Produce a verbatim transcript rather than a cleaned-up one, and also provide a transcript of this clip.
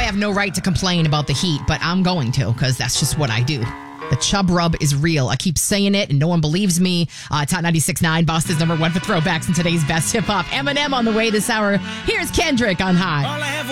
have no right to complain about the heat, but I'm going to because that's just what I do. The chub rub is real. I keep saying it and no one believes me. Uh, Top ninety-six point nine, Boston's number one for throwbacks in today's best hip hop. Eminem on the way this hour. Here's Kendrick on High.